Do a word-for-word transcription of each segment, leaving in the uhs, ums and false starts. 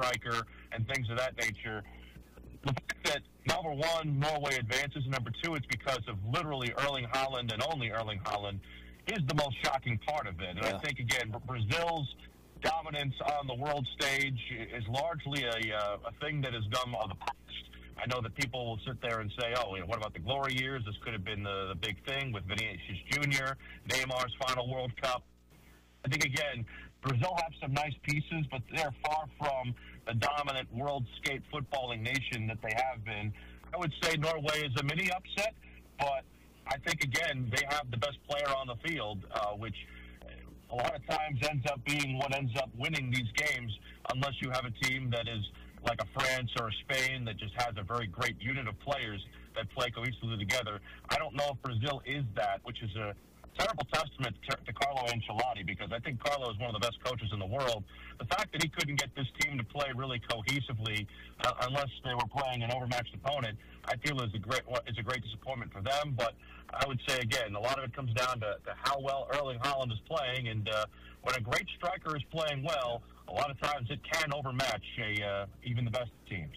striker and things of that nature. The fact that, number one, Norway advances, and number two, it's because of literally Erling Haaland and only Erling Haaland is the most shocking part of it. And yeah. I think, again, Brazil's dominance on the world stage is largely a, uh, a thing that has come of the past. I know that people will sit there and say, oh, you know, what about the glory years? This could have been the, the big thing with Vinicius Junior, Neymar's final World Cup. I think, again, Brazil have some nice pieces, but they're far from the dominant world skate footballing nation that they have been. I would say Norway is a mini upset, but I think, again, they have the best player on the field, uh, which a lot of times ends up being what ends up winning these games, unless you have a team that is like a France or a Spain that just has a very great unit of players that play cohesively together. I don't know if Brazil is that, which is a terrible testament to, to Carlo Ancelotti, because I think Carlo is one of the best coaches in the world. The fact that he couldn't get this team to play really cohesively, uh, unless they were playing an overmatched opponent, I feel is a great is a great disappointment for them. But I would say, again, a lot of it comes down to, to how well Erling Haaland is playing, and uh, when a great striker is playing well, a lot of times it can overmatch a, uh, even the best teams.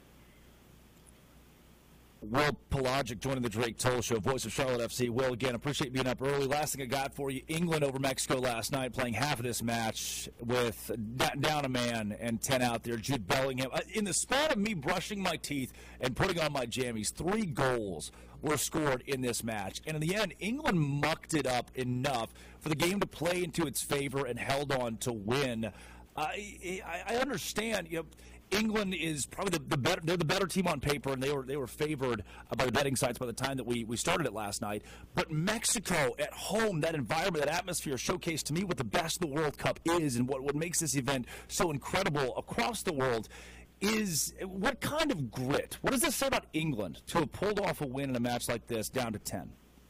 Will Pelagic joining the Drake Toll Show, voice of Charlotte F C. Will, again, appreciate being up early. Last thing I got for you, England over Mexico last night, playing half of this match with down a man and ten out there, Jude Bellingham. In the span of me brushing my teeth and putting on my jammies, three goals were scored in this match. And in the end, England mucked it up enough for the game to play into its favor and held on to win. I, I understand, you know, England is probably the, the better. They're the better team on paper, and they were they were favored by the betting sites by the time that we, we started it last night. But Mexico at home, that environment, that atmosphere, showcased to me what the best of the World Cup is, and what, what makes this event so incredible across the world. Is what kind of grit? What does this say about England to have pulled off a win in a match like this down to ten?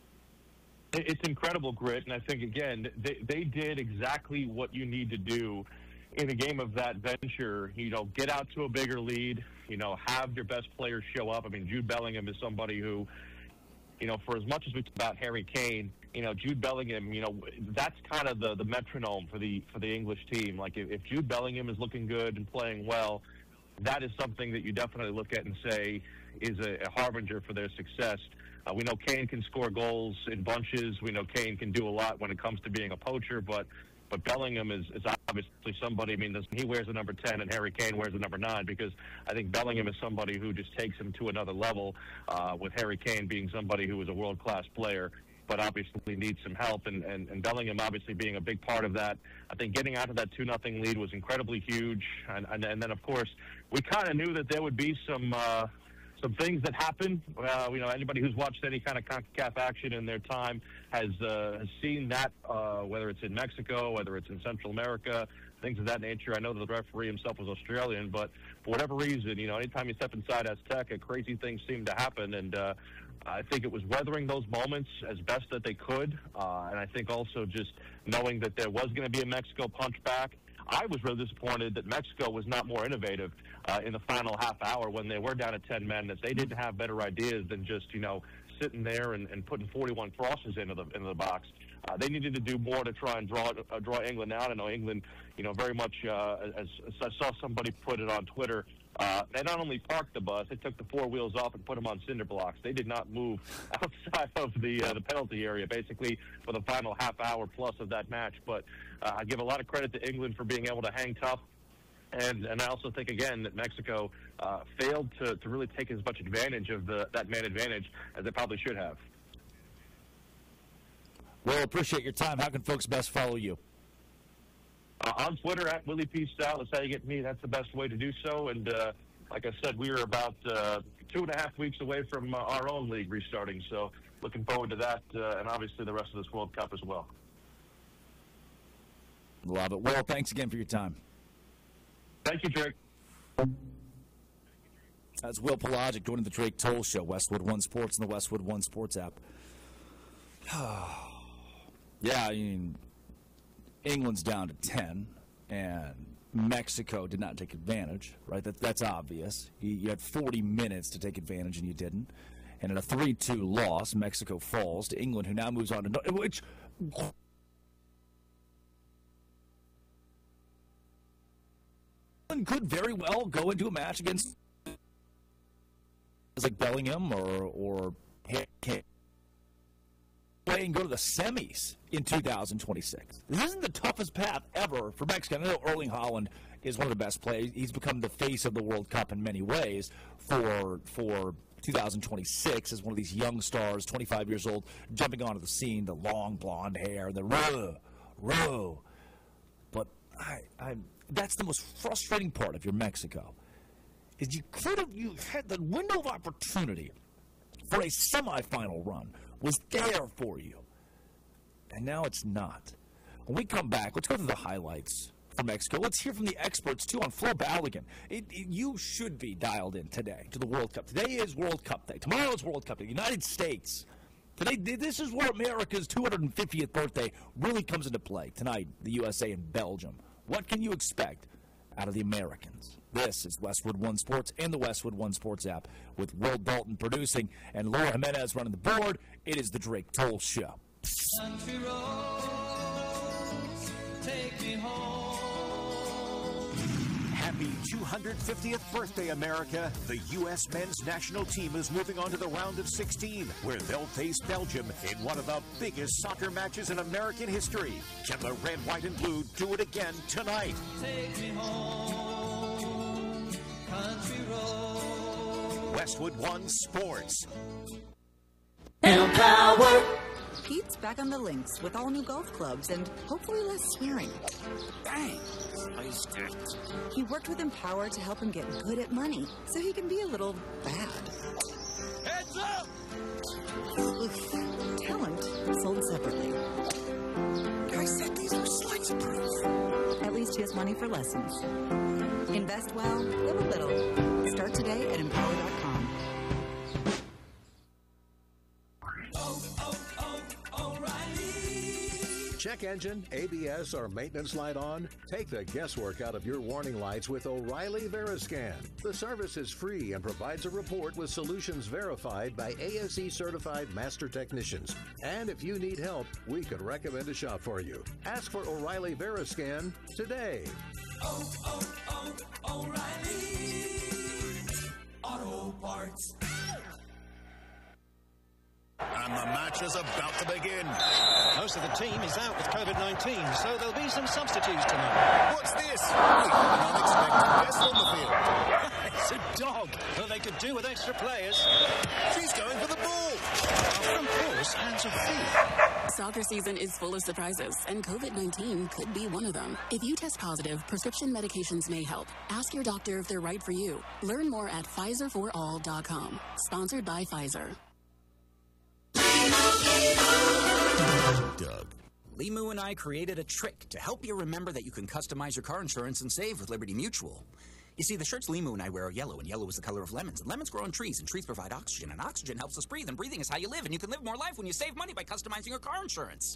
It's incredible grit, and I think, again, they, they did exactly what you need to do in a game of that venture. You know, get out to a bigger lead, you know, have your best players show up. I mean, Jude Bellingham is somebody who, you know, for as much as we talk about Harry Kane, you know, Jude Bellingham, you know, that's kind of the, the metronome for the for the English team. Like, if, if Jude Bellingham is looking good and playing well, that is something that you definitely look at and say is a, a harbinger for their success. Uh, we know Kane can score goals in bunches. We know Kane can do a lot when it comes to being a poacher, but But Bellingham is, is obviously somebody, I mean, he wears the number ten and Harry Kane wears the number nine, because I think Bellingham is somebody who just takes him to another level, uh, with Harry Kane being somebody who is a world-class player, but obviously needs some help, and, and, and Bellingham obviously being a big part of that. I think getting out of that two nothing lead was incredibly huge, and, and, and then, of course, we kind of knew that there would be some uh, some things that happen. Uh, you know, anybody who's watched any kind of CONCACAF action in their time has, uh, has seen that, uh, whether it's in Mexico, whether it's in Central America, things of that nature. I know that the referee himself was Australian, but for whatever reason, you know, anytime you step inside Azteca, crazy things seem to happen, and uh, I think it was weathering those moments as best that they could, uh, and I think also just knowing that there was going to be a Mexico punch back. I was really disappointed that Mexico was not more innovative uh, in the final half hour when they were down at ten men, that they didn't have better ideas than just, you know, sitting there and, and putting forty-one crosses into the into the box. Uh, they needed to do more to try and draw uh, draw England out. I know England, you know, very much, uh, as, as I saw somebody put it on Twitter, uh, they not only parked the bus, they took the four wheels off and put them on cinder blocks. They did not move outside of the uh, the penalty area, basically, for the final half hour plus of that match. But uh, I give a lot of credit to England for being able to hang tough. And and I also think, again, that Mexico uh, failed to, to really take as much advantage of the, that man advantage as they probably should have. Well, appreciate your time. How can folks best follow you? Uh, on Twitter, at Willie P. Stout. That's how you get me. That's the best way to do so. And uh, like I said, we are about uh, two and a half weeks away from uh, our own league restarting. So looking forward to that, uh, and obviously the rest of this World Cup as well. Love it. Well, thanks again for your time. Thank you, Drake. That's Will Pelagic joining the Drake Toll Show, Westwood One Sports and the Westwood One Sports app. Yeah, I mean, England's down to ten, and Mexico did not take advantage, right? That, that's obvious. You, you had forty minutes to take advantage, and you didn't. And in a three two loss, Mexico falls to England, who now moves on to – which – could very well go into a match against like Bellingham or or play and go to the semis in two thousand twenty-six. This isn't the toughest path ever for Mexico. I know Erling Haaland is one of the best players. He's become the face of the World Cup in many ways for for two thousand twenty-six as one of these young stars, twenty-five years old, jumping onto the scene, the long blonde hair, the row, row. But I, I, that's the most frustrating part of your Mexico, is you could have, you had the window of opportunity for a semifinal run was there for you, and now it's not. When we come back, let's go through the highlights for Mexico. Let's hear from the experts, too, on Flo Balogun. It, it, you should be dialed in today to the World Cup. Today is World Cup Day. Tomorrow is World Cup Day. United States. Today, this is where America's two hundred fiftieth birthday really comes into play. Tonight, the U S A and Belgium. What can you expect out of the Americans? This is Westwood One Sports and the Westwood One Sports app with Will Dalton producing and Laura Jimenez running the board. It is the Drake Toll Show. Country roads, take me home. Happy two hundred fiftieth birthday, America. The U S men's national team is moving on to the round of sixteen, where they'll face Belgium in one of the biggest soccer matches in American history. Can the red, white, and blue do it again tonight? Take me home, country road. Westwood One Sports. Power. Pete's back on the links with all new golf clubs and hopefully less swearing. Dang. He worked with Empower to help him get good at money, so he can be a little bad. Heads up! Oof. Talent sold separately. I said these were slides of proof. At least he has money for lessons. Invest well, live a little. Start today at empower dot com. Check engine, A B S, or maintenance light on? Take the guesswork out of your warning lights with O'Reilly Veriscan. The service is free and provides a report with solutions verified by A S E certified master technicians. And if you need help, we could recommend a shop for you. Ask for O'Reilly Veriscan today. Oh, oh, oh, O'Reilly Auto Parts. And the match is about to begin. Most of the team is out with COVID nineteen, so there'll be some substitutes tonight. What's this? We have an unexpected guest on the field. It's a dog. Well, they could do with extra players. She's going for the ball. Of course, hands are free. Soccer season is full of surprises, and COVID nineteen could be one of them. If you test positive, prescription medications may help. Ask your doctor if they're right for you. Learn more at Pfizer for all dot com. Sponsored by Pfizer. Doug. Limu and I created a trick to help you remember that you can customize your car insurance and save with Liberty Mutual. You see, the shirts Limu and I wear are yellow, and yellow is the color of lemons. And lemons grow on trees, and trees provide oxygen, and oxygen helps us breathe, and breathing is how you live, and you can live more life when you save money by customizing your car insurance.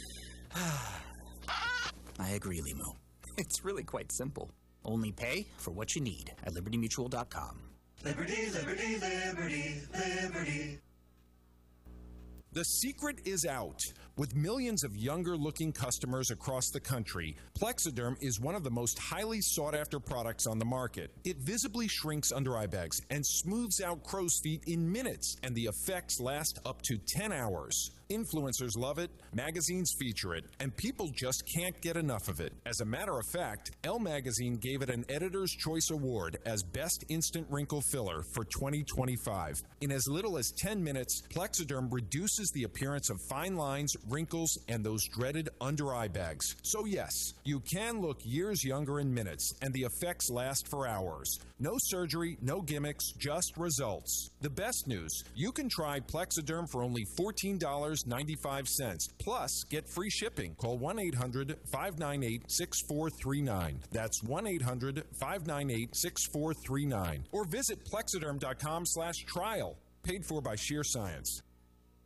I agree, Limu. It's really quite simple. Only pay for what you need at liberty mutual dot com. Liberty, liberty, liberty, liberty. The secret is out. With millions of younger-looking customers across the country, Plexiderm is one of the most highly sought-after products on the market. It visibly shrinks under-eye bags and smooths out crow's feet in minutes, and the effects last up to ten hours. Influencers love it, magazines feature it, and people just can't get enough of it. As a matter of fact, Elle Magazine gave it an Editor's Choice Award as Best Instant Wrinkle Filler for twenty twenty-five. In as little as ten minutes, Plexiderm reduces the appearance of fine lines, wrinkles, and those dreaded under-eye bags. So yes, you can look years younger in minutes, and the effects last for hours. No surgery, no gimmicks, just results. The best news, you can try Plexiderm for only fourteen dollars and ninety-five cents. Plus, get free shipping. Call one eight hundred, five nine eight, six four three nine. That's one eight hundred, five nine eight, six four three nine. Or visit plexiderm dot com slash trial. Paid for by Sheer Science.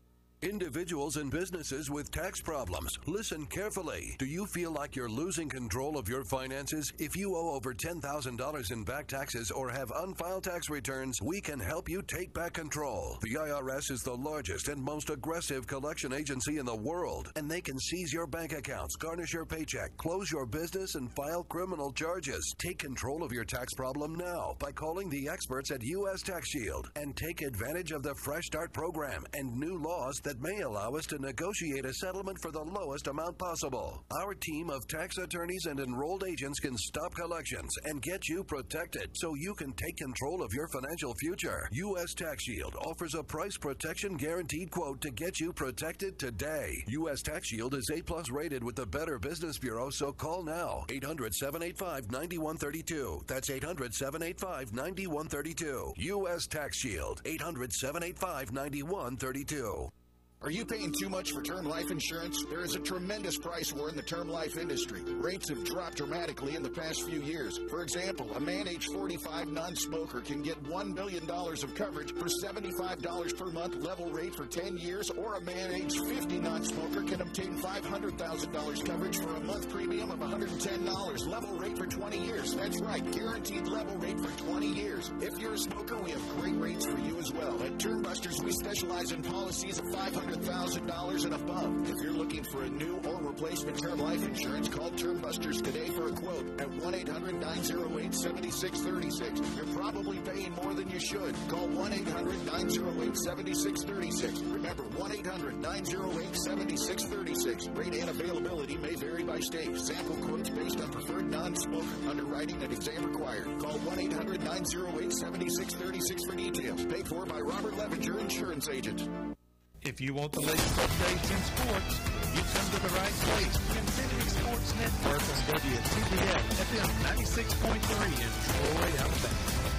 Individuals and businesses with tax problems, listen carefully. Do you feel like you're losing control of your finances? If you owe over ten thousand dollars in back taxes or have unfiled tax returns, we can help you take back control. The I R S is the largest and most aggressive collection agency in the world, and they can seize your bank accounts, garnish your paycheck, close your business, and file criminal charges. Take control of your tax problem now by calling the experts at U S Tax Shield and take advantage of the Fresh Start program and new laws that may allow us to negotiate a settlement for the lowest amount possible. Our team of tax attorneys and enrolled agents can stop collections and get you protected so you can take control of your financial future. U S Tax Shield offers a price protection guaranteed quote to get you protected today. U S Tax Shield is A plus rated with the Better Business Bureau, so call now. eight hundred, seven eight five, nine one three two. That's eight hundred, seven eight five, nine one three two. U S Tax Shield. eight hundred, seven eight five, nine one three two. Are you paying too much for term life insurance? There is a tremendous price war in the term life industry. Rates have dropped dramatically in the past few years. For example, a man age forty-five non-smoker can get one billion dollars of coverage for seventy-five dollars per month level rate for ten years, or a man age fifty non-smoker can obtain five hundred thousand dollars coverage for a month premium of one hundred ten dollars level rate for twenty years. That's right, guaranteed level rate for twenty years. If you're a smoker, we have great rates for you as well. At Term Busters, we specialize in policies of five hundred thousand dollars and above. If you're looking for a new or replacement term life insurance, call Term Busters today for a quote at one eight hundred, nine oh eight, seven six three six. You're probably paying more than you should. Call one eight hundred, nine oh eight, seven six three six. Remember, one eight hundred, nine oh eight, seven six three six. Rate and availability may vary by state. Sample quotes based on preferred non-smoker. Underwriting and exam required. Call one eight hundred, nine oh eight, seven six three six for details. Paid for by Robert Levinger, insurance agent. If you want the latest updates in sports, you come to the right place. Infinity Sports Network on W T B F F M ninety-six point three in Troy, Alabama.